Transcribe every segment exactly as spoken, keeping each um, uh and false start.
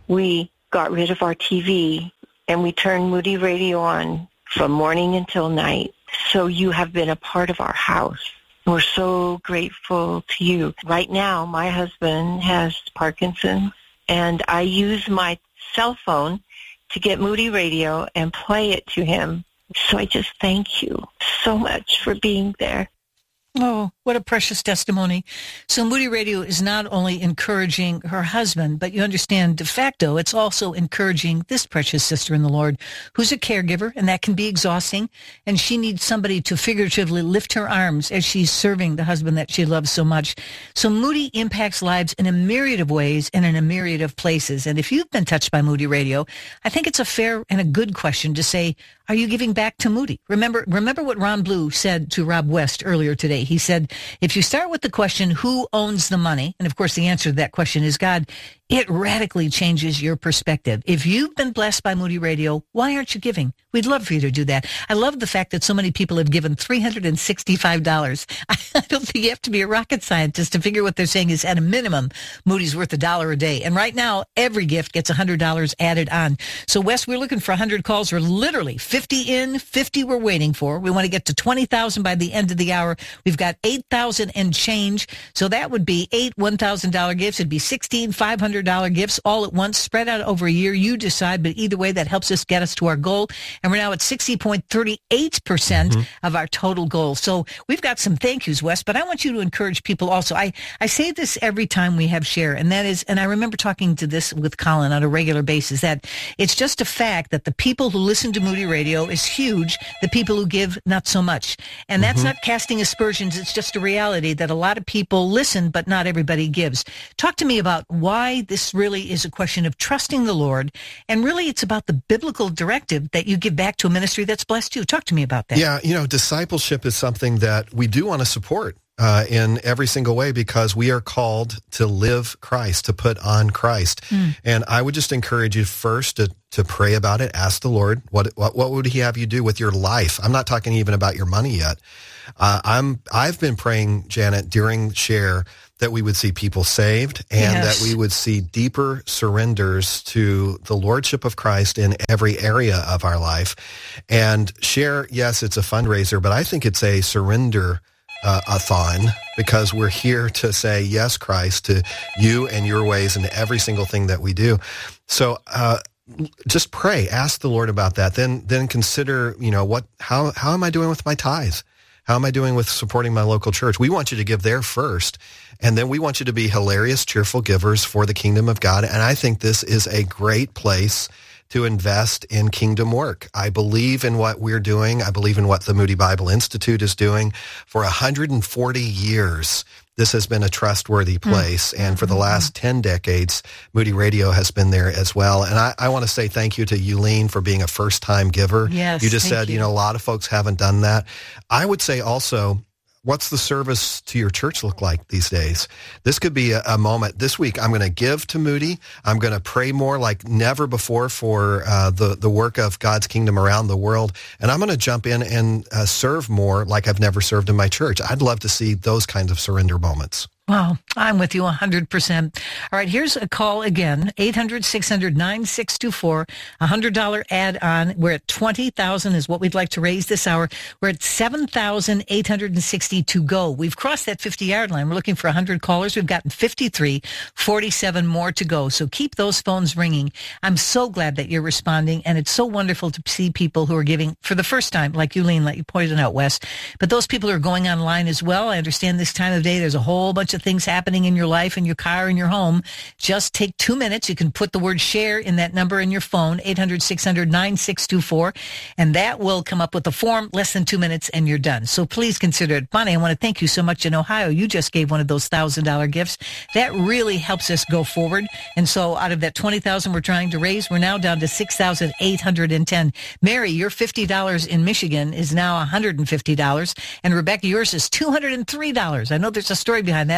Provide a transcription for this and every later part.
we got rid of our T V and we turned Moody Radio on from morning until night. So you have been a part of our house. We're so grateful to you. Right now, my husband has Parkinson's, and I use my cell phone to get Moody Radio and play it to him. So I just thank you so much for being there. Oh, what a precious testimony. So Moody Radio is not only encouraging her husband, but you understand de facto, it's also encouraging this precious sister in the Lord who's a caregiver, and that can be exhausting. And she needs somebody to figuratively lift her arms as she's serving the husband that she loves so much. So Moody impacts lives in a myriad of ways and in a myriad of places. And if you've been touched by Moody Radio, I think it's a fair and a good question to say, are you giving back to Moody? Remember, remember what Ron Blue said to Rob West earlier today. He said, if you start with the question, who owns the money? And of course, the answer to that question is God. It radically changes your perspective. If you've been blessed by Moody Radio, why aren't you giving? We'd love for you to do that. I love the fact that so many people have given three hundred sixty-five dollars. I don't think you have to be a rocket scientist to figure what they're saying is at a minimum, Moody's worth a dollar a day. And right now, every gift gets one hundred dollars added on. So Wes, we're looking for one hundred calls. We're literally fifty in, fifty we're waiting for. We want to get to twenty thousand by the end of the hour. We've got eight thousand and change. So that would be eight one thousand dollars gifts. It'd be sixteen five hundred dollars gifts all at once, spread out over a year. You decide, but either way, that helps us get us to our goal. And we're now at sixty point three eight percent mm-hmm. of our total goal. So we've got some thank yous, Wes, but I want you to encourage people also. I, I say this every time we have share, and that is, and I remember talking to this with Colin on a regular basis, that it's just a fact that the people who listen to Moody Radio is huge. The people who give, not so much. And that's mm-hmm. not casting aspersions. It's just a reality that a lot of people listen, but not everybody gives. Talk to me about why this really is a question of trusting the Lord. And really, it's about the biblical directive that you give back to a ministry that's blessed you. Talk to me about that. Yeah, you know, discipleship is something that we do want to support uh, in every single way because we are called to live Christ, to put on Christ. Mm. And I would just encourage you first to to pray about it. Ask the Lord, what what what would he have you do with your life? I'm not talking even about your money yet. Uh, I'm I've been praying, Janet, during Share that we would see people saved and yes. that we would see deeper surrenders to the Lordship of Christ in every area of our life. And Share, yes, it's a fundraiser, but I think it's a surrender uh, a thon because we're here to say, yes, Christ, to you and your ways and every single thing that we do. So, uh, just pray, ask the Lord about that. Then, then consider, you know, what, how, how am I doing with my tithes? How am I doing with supporting my local church? We want you to give there first, and then we want you to be hilarious, cheerful givers for the kingdom of God. And I think this is a great place to invest in kingdom work. I believe in what we're doing. I believe in what the Moody Bible Institute is doing. For one hundred forty years, this has been a trustworthy place. Mm. And for the last ten decades, Moody Radio has been there as well. And I, I want to say thank you to Yulene for being a first-time giver. Yes, you just said, you. you know, a lot of folks haven't done that. I would say also, what's the service to your church look like these days? This could be a, a moment. This week, I'm going to give to Moody. I'm going to pray more like never before for uh, the, the work of God's kingdom around the world. And I'm going to jump in and uh, serve more like I've never served in my church. I'd love to see those kinds of surrender moments. Wow, I'm with you one hundred percent. All right, here's a call again, eight hundred, six hundred, nine six two four, one hundred dollars add-on. We're at twenty thousand is what we'd like to raise this hour. We're at seven thousand eight hundred sixty to go. We've crossed that fifty-yard line. We're looking for one hundred callers. We've gotten fifty-three, forty-seven more to go. So keep those phones ringing. I'm so glad that you're responding, and it's so wonderful to see people who are giving for the first time, like Yulene, like you pointed out, Wes. But those people who are going online as well. I understand this time of day, there's a whole bunch of things happening in your life, in your car, in your home. Just take two minutes. You can put the word share in that number in your phone, eight hundred, six hundred, nine six two four, and that will come up with a form, less than two minutes, and you're done. So please consider it. Bonnie, I want to thank you so much in Ohio. You just gave one of those one thousand dollars gifts. That really helps us go forward. And so out of that twenty thousand dollars we're trying to raise, we're now down to six thousand eight hundred ten. Mary, your fifty dollars in Michigan is now one hundred fifty dollars. And Rebecca, yours is two hundred three dollars. I know there's a story behind that.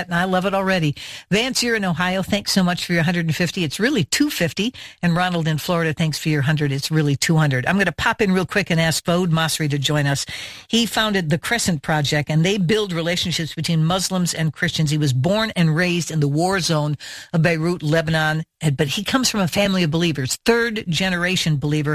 and I love it already. Vance, you're in Ohio. Thanks so much for your one hundred fifty. It's really two hundred fifty. And Ronald in Florida, thanks for your one hundred. It's really two hundred. I'm going to pop in real quick and ask Fouad Masri to join us. He founded the Crescent Project, and they build relationships between Muslims and Christians. He was born and raised in the war zone of Beirut, Lebanon, but he comes from a family of believers, third generation believer.